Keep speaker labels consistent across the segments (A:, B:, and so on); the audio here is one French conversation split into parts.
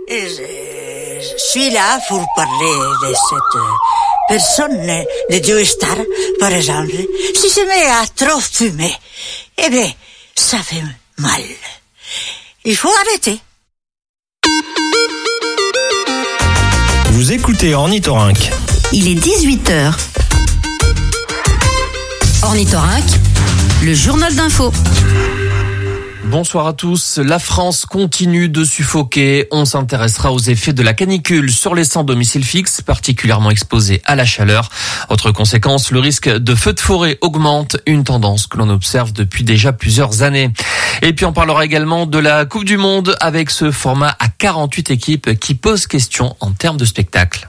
A: Je suis là pour parler de cette personne de Joe Star, par exemple. Si se met à trop fumer, eh bien, ça fait mal. Il faut arrêter.
B: Vous écoutez Ornithorynque.
C: Il est 18h. Ornithorynque, le journal d'info.
D: Bonsoir à tous. La France continue de suffoquer. On s'intéressera aux effets de la canicule sur les sans domicile fixe, particulièrement exposés à la chaleur. Autre conséquence, le risque de feux de forêt augmente, une tendance que l'on observe depuis déjà plusieurs années. Et puis on parlera également de la Coupe du Monde avec ce format à 48 équipes qui pose question en termes de spectacle.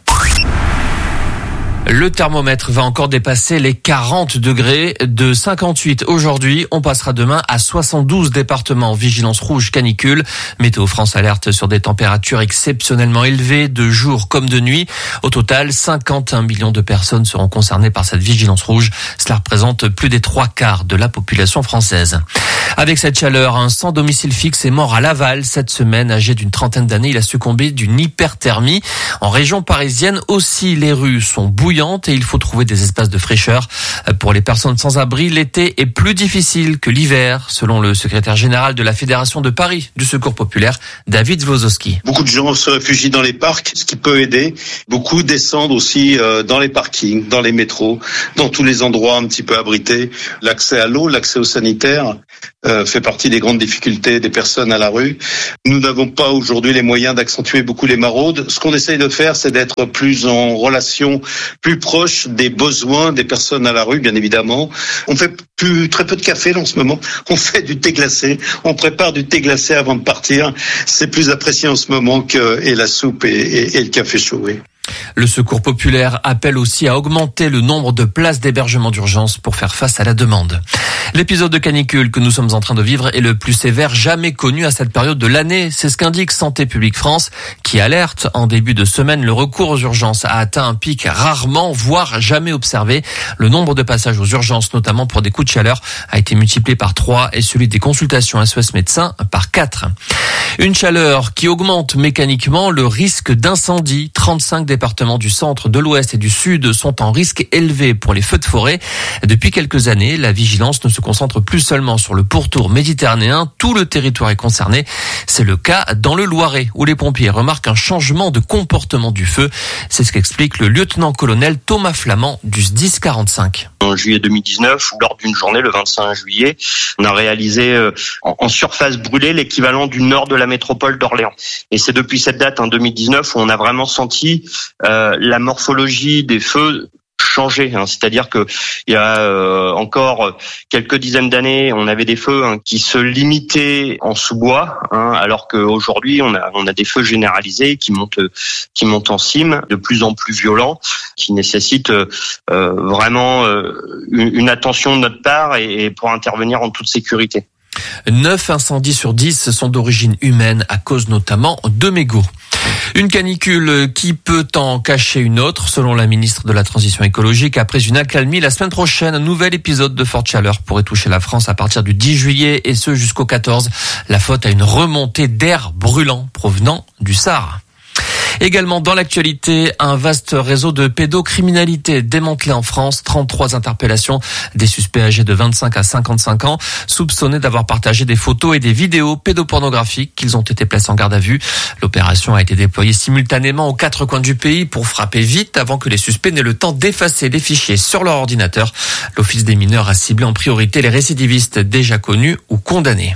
D: Le thermomètre va encore dépasser les 40 degrés. De 58 aujourd'hui, on passera demain à 72 départements en vigilance rouge canicule. Météo France alerte sur des températures exceptionnellement élevées de jour comme de nuit. Au total, 51 millions de personnes seront concernées par cette vigilance rouge. Cela représente plus des 3/4 de la population française. Avec cette chaleur, un sans domicile fixe est mort à Laval cette semaine. Âgé d'une trentaine d'années, il a succombé d'une hyperthermie. En région parisienne aussi, les rues sont bouillantes et il faut trouver des espaces de fraîcheur. Pour les personnes sans abri, l'été est plus difficile que l'hiver, selon le secrétaire général de la Fédération de Paris du Secours populaire, David Wlosowski.
E: Beaucoup de gens se réfugient dans les parcs, ce qui peut aider. Beaucoup descendent aussi dans les parkings, dans les métros, dans tous les endroits un petit peu abrités. L'accès à l'eau, l'accès au sanitaire fait partie des grandes difficultés des personnes à la rue. Nous n'avons pas aujourd'hui les moyens d'accentuer beaucoup les maraudes. Ce qu'on essaye de faire, c'est d'être plus en relation, plus proche des besoins des personnes à la rue, bien évidemment. On fait très peu de café là, en ce moment. On fait du thé glacé. On prépare du thé glacé avant de partir. C'est plus apprécié en ce moment que la soupe et le café chaud. Oui.
D: Le Secours populaire appelle aussi à augmenter le nombre de places d'hébergement d'urgence pour faire face à la demande. L'épisode de canicule que nous sommes en train de vivre est le plus sévère jamais connu à cette période de l'année. C'est ce qu'indique Santé publique France, qui alerte en début de semaine. Le recours aux urgences a atteint un pic rarement, voire jamais observé. Le nombre de passages aux urgences, notamment pour des coups de chaleur, a été multiplié par 3 et celui des consultations SOS médecins par 4. Une chaleur qui augmente mécaniquement le risque d'incendie. 35 départements du centre, de l'ouest et du sud sont en risque élevé pour les feux de forêt. Depuis quelques années, la vigilance ne se concentre plus seulement sur le pourtour méditerranéen. Tout le territoire est concerné. C'est le cas dans le Loiret, où les pompiers remarquent un changement de comportement du feu. C'est ce qu'explique le lieutenant-colonel Thomas Flamand du SDIS 45.
F: En juillet 2019, lors d'une journée, le 25 juillet, on a réalisé en surface brûlée l'équivalent du nord de la métropole d'Orléans. Et c'est depuis cette date, en 2019, où on a vraiment senti la morphologie des feux changer. C'est-à-dire que il y a encore quelques dizaines d'années, on avait des feux qui se limitaient en sous-bois, alors qu'aujourd'hui, on a des feux généralisés qui montent en cime, de plus en plus violents, qui nécessitent vraiment une attention de notre part et pour intervenir en toute sécurité.
D: 9 incendies sur 10 sont d'origine humaine à cause notamment de mégots. Une canicule qui peut en cacher une autre, selon la ministre de la Transition écologique. Après une accalmie, la semaine prochaine, un nouvel épisode de forte chaleur pourrait toucher la France à partir du 10 juillet et ce jusqu'au 14. La faute à une remontée d'air brûlant provenant du Sahara. Également dans l'actualité, un vaste réseau de pédocriminalité démantelé en France. 33 interpellations, des suspects âgés de 25 à 55 ans, soupçonnés d'avoir partagé des photos et des vidéos pédopornographiques. Qu'ils ont été placés en garde à vue. L'opération a été déployée simultanément aux 4 coins du pays pour frapper vite avant que les suspects n'aient le temps d'effacer les fichiers sur leur ordinateur. L'Office des mineurs a ciblé en priorité les récidivistes déjà connus ou condamnés.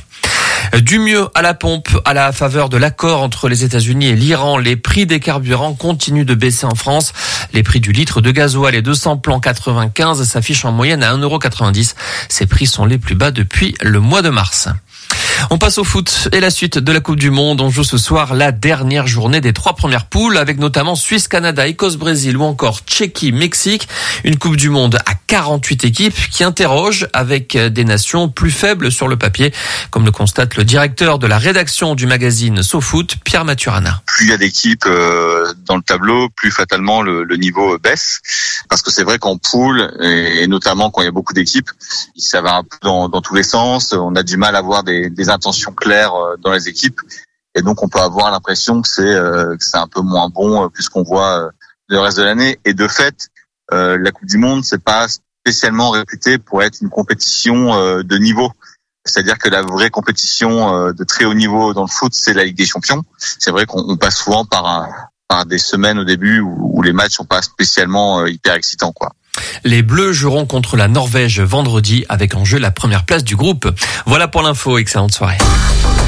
D: Du mieux à la pompe, à la faveur de l'accord entre les États-Unis et l'Iran, les prix des carburants continuent de baisser en France. Les prix du litre de gasoil et 200 plans 95 s'affichent en moyenne à 1,90 €. Ces prix sont les plus bas depuis le mois de mars. On passe au foot et la suite de la Coupe du Monde. On joue ce soir la dernière journée des 3 premières poules avec notamment Suisse, Canada, Écosse, Brésil ou encore Tchéquie, Mexique. Une Coupe du Monde à 48 équipes qui interroge avec des nations plus faibles sur le papier, comme le constate le directeur de la rédaction du magazine SoFoot, Pierre Maturana.
G: Plus il y a d'équipes dans le tableau, plus fatalement le niveau baisse. Parce que c'est vrai qu'en poule, et notamment quand il y a beaucoup d'équipes, ça va un peu dans tous les sens. On a du mal à avoir des intentions claires dans les équipes. et donc on peut avoir l'impression que c'est un peu moins bon puisqu'on voit le reste de l'année. Et de fait, la Coupe du Monde, c'est pas spécialement réputé pour être une compétition de niveau. C'est-à-dire que la vraie compétition de très haut niveau dans le foot, c'est la Ligue des Champions. C'est vrai qu'on passe souvent par des semaines au début où les matchs sont pas spécialement hyper excitants, quoi.
D: Les Bleus joueront contre la Norvège vendredi avec en jeu la première place du groupe. Voilà pour l'info, excellente soirée.